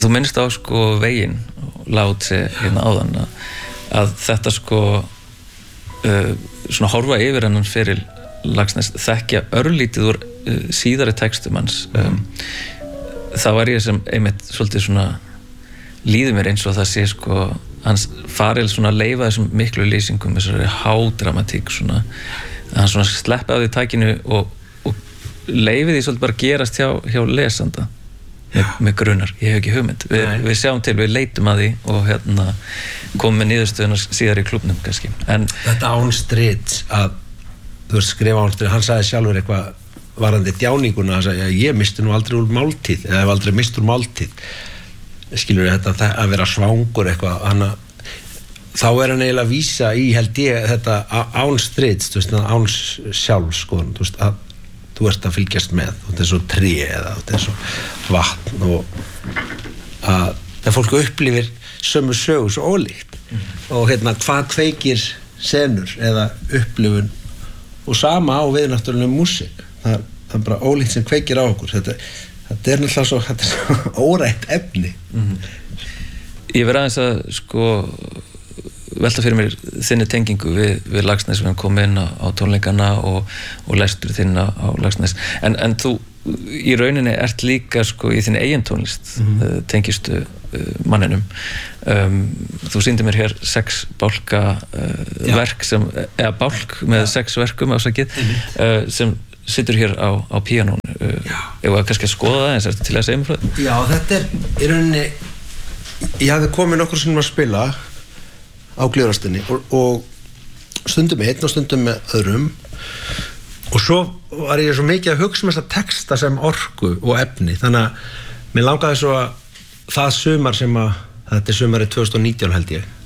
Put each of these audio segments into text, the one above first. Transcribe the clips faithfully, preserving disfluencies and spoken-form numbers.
þú minnst á sko veginn lát sig hérna áðan að, að þetta sko uh, svona horfa yfir hennan fyrir Laxness, þekkja örlítið úr uh, síðari textum hans um, þá er ég sem einmitt svolítið svona líður mér eins og það sé sko hans farið svona að leyfa þessum miklu lýsingum, þessari hádramatík svona, hann svona sleppa af því tækinu og, og leyfi því svolítið bara gerast hjá, hjá lesanda með, með grunar, ég hef ekki hugmynd Vi, við sjáum til, við leitum að því og hérna komum með niðurstöðuna síðar í klúbnum kannski en, þetta án strit að þú veist skrifa án strit, hann sagði sjálfur eitthvað varandi djáninguna, hann sagði ég misti nú aldrei úr máltíð eða hef aldrei mist úr máltíð skilur þetta að vera svangur eitthvað hana, þá er hann eiginlega að vísa í held ég þetta án strids þú veist, án sjálf sko, þú veist að þú ert að fylgjast með þetta er svo tré eða þetta er svo vatn og að það fólk upplifir sömu sögu svo ólíkt mm. og hérna hvað kveikir senur eða upplifun og sama á við náttúrulega músík það, það er bara ólíkt sem kveikir á okkur þetta Þetta er náttúrulega svo, þetta er svo órætt efni. Mm-hmm. Ég verði aðeins að sko velta fyrir mér þinni tengingu við, við Laxness við hann kom inn á, á tónleikana og, og lestur þinn á, á Laxness. En, en þú í rauninni ert líka sko í þinni eigin tónlist mm-hmm. tengistu uh, manninum. Um, þú sýndi mér hér sex bálka uh, verk sem, eða bálk með Já. sex verkum ásakið mm-hmm. uh, sem situr hér á, á píanónu ef að kannski að skoða það eins er til að segja mér frá það Já, þetta er í rauninni ég hafði komið nokkur sinnum að spila á Gljúfrastinni og, og stundum með einn og stundum með öðrum og svo var ég svo mikið að hugsa um þessa texta sem orku og efni þannig að mér langaði svo að það sumar sem að þetta er sumarið tvö þúsund og nítján held ég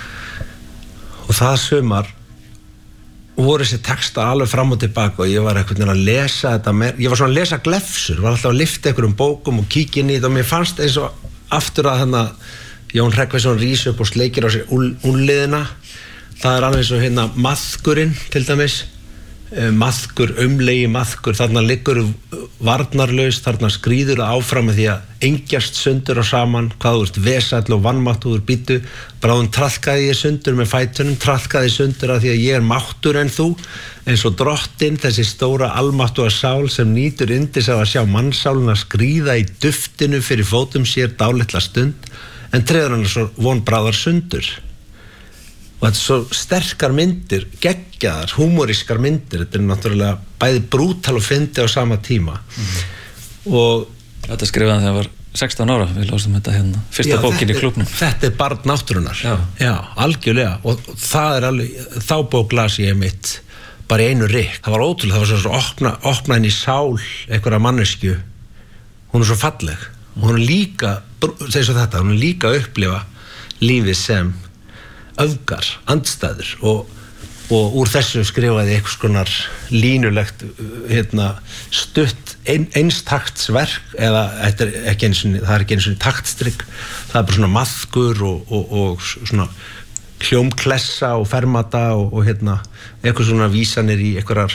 og það sumar og voru þessi texta alveg fram og tilbaka og ég var einhvern veginn að lesa þetta með, ég var svona að lesa glefsur, var alltaf að lyfta einhverjum bókum og kíkja inn í þetta og mér fannst eins og aftur að hérna Jón Hreggviðsson rís upp og sleikir á sig úlliðina, það er alveg eins og hérna maðkurinn til dæmis maðkur, umlegi maðkur þarna liggur varnarlaus þarna skríður það áfram með því að engjast sundur og saman hvað þú ert vesæll og vannmáttuður býtu bráðum trallkaði ég sundur með fætunum trallkaði sundur af því að ég er máttur en þú eins og drottinn þessi stóra almáttuga sál sem nýtur yndis af að sjá mannsáluna skríða í duftinu fyrir fótum sér dálitla stund en treður hann svo vonbráðar sundur og þetta er svo sterkar myndir geggjaðar, húmorískar myndir þetta er náttúrulega bæði brútal og fyndi á sama tíma mm. og þetta skrifaði þegar hann var sextán ára við lásum þetta hérna, fyrsta já, bókin í klúbnum þetta er barn náttúrunnar já. já, algjörlega og það er alveg þá bók las ég mitt bara í einu rykk, það var ótrúlega það var svo, svo opna, opna henni sál einhverja mannesku hún er svo falleg og hún er líka, segir svo þetta hún er líka að upplifa lífið sem öfgar, andstæður og, og úr þessu skrifaði einhvers konar línulegt hérna, stutt ein, einstaktsverk eða þetta er ekki eins og það er ekki eins og taktstrygg það er bara svona maðkur og, og, og svona hljómklessa og fermata og, og hérna eitthvað svona vísanir í einhverjar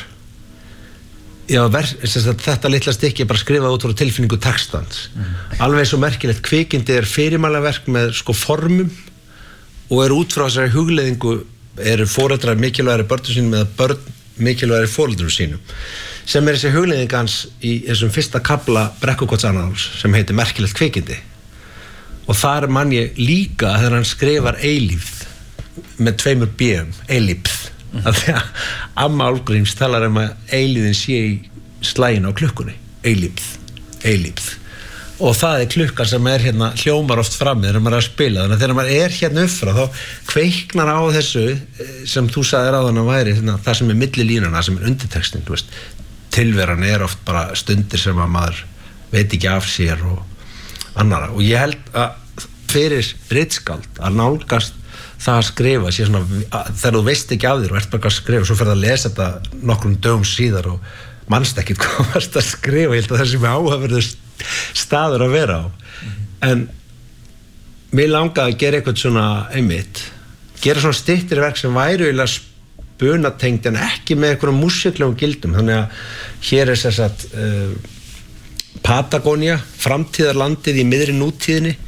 já, ver, þetta litla stykki er bara skrifað út frá tilfinningu textans mm. alveg svo merkilegt kvikindi er fyrirmælaverk með sko formum og er út frá þessari hugleiðingu eru foreldrar mikilvægari börnum sínum eða börn mikilvægari foreldrum sínum sem er þessi hugleiðing hans í þessum fyrsta kafla Brekkukotsannals sem heitir merkilegt kvikindi og þar man ég líka þegar hann skrifar eilífð með tveimur bíum, eilífð mm. af því að Amma Álfgríms talar um að eilífðin sé í slægin á klukkunni eilífð, eilífð og það er klukkan sem er hérna hljómar oft frammi þegar maður er að spila þannig að þegar maður er hérna upp frá þá kveiknar á þessu sem þú sagðir áðan að væri hérna, það sem er milli línuna, það sem er undirtextin þú veist, tilveran er oft bara stundir sem að maður veit ekki af sér og annara og ég held að fyrir ritskald að nálgast það að skrifa sé svona, að, þegar þú veist ekki af þér og ert bara að skrifa svo ferð að lesa þetta nokkrum dögum síðar og manst ekkit hvað varst að skrifa ég held að það sem er áhugaverður staður að vera á mm-hmm. en mér langaði að gera eitthvað svona einmitt, gera svona styttri verk sem væru eiginlega spunatengt en ekki með einhverjum músiklegum gildum þannig að hér er þess að uh, Patagonia, framtíðarlandið í miðri nútíðinni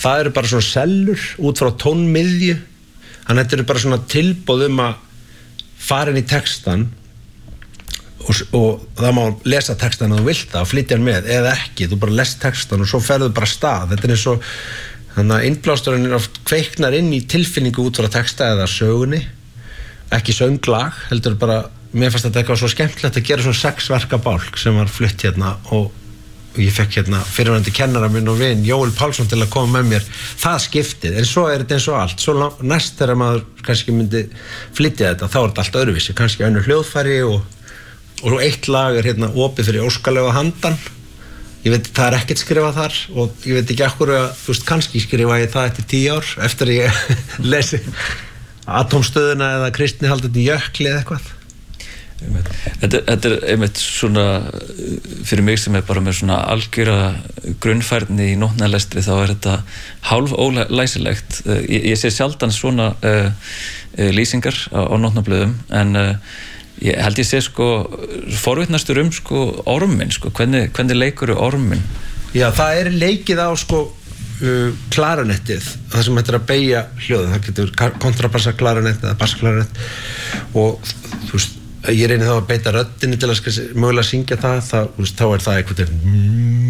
það eru bara svona sellur út frá tónmiðju, þannig að þetta eru bara svona tilboð um að fara inn í textan og, og það má lesa textan að þú vilt það og flytja hann með eða ekki, þú bara lest textan og svo ferðu bara stað. Þetta er eins og þannig að innblásturinn er oft kveiknar inn í tilfinningu út frá texta eða sögunni, ekki sönglag, heldur bara, mér fannst þetta eitthvað svo skemmtilegt að gera svona sex verka bálk sem var flutt hérna og og ég fekk hérna fyrirvændi kennara minn og vin Jóel Pálsson til að koma með mér það skiptið, en svo er þetta eins og allt svo næst þegar maður kannski myndi flytja þetta, þá er þetta allt öðruvísi kannski önnur hljóðfæri og, og eitt lag er hérna opið fyrir óskalega handan, ég veit það er ekkert skrifað þar og ég veit ekki akkur að, þú veist, kannski skrifa ég það eftir tíu ár eftir að ég lesi Atómstöðuna eða Kristni haldið í jökli eða eitthvað. Þetta, þetta er einmitt svona fyrir mig sem er bara með svona algjöra grunnfærni í nótnalestri, þá er þetta hálf ólæsilegt. Ég, ég sé sjaldan svona uh, uh, lýsingar á, á nótnablöðum, en uh, ég held ég sé sko forvitnastur um sko orminn, sko, hvernig, hvernig leikur orminn? Já, það er leikið á sko uh, klaranettið, það sem þetta er að beygja hljóðið, það getur kontrabassa klaranett eða bassklaranett og þú veist ég reyni þá að beita röddinni til að mögulega syngja það, það þá er það eitthvað